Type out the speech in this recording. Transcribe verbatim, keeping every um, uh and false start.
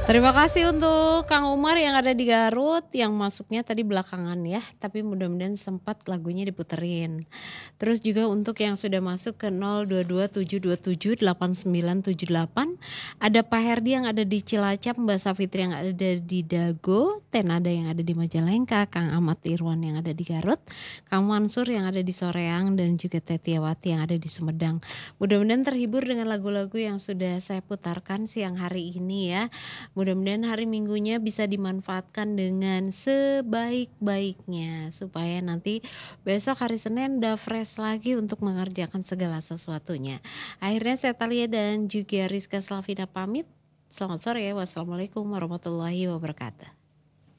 Terima kasih untuk Kang Umar yang ada di Garut, yang masuknya tadi belakangan ya, tapi mudah-mudahan sempat lagunya diputerin. Terus juga untuk yang sudah masuk ke nol dua dua tujuh dua tujuh delapan sembilan tujuh delapan, ada Pak Herdi yang ada di Cilacap, Mbak Safitri yang ada di Dago, Tenada yang ada di Majalengka, Kang Ahmad Irwan yang ada di Garut, Kang Mansur yang ada di Soreang, dan juga Tetiawati yang ada di Sumedang. Mudah-mudahan terhibur dengan lagu-lagu yang sudah saya putarkan siang hari ini ya. Mudah-mudahan hari Minggunya bisa dimanfaatkan dengan sebaik-baiknya supaya nanti besok hari Senin udah fresh lagi untuk mengerjakan segala sesuatunya. Akhirnya saya Talia dan juga Rizka Slavina pamit. Selamat sore. Wassalamualaikum warahmatullahi wabarakatuh.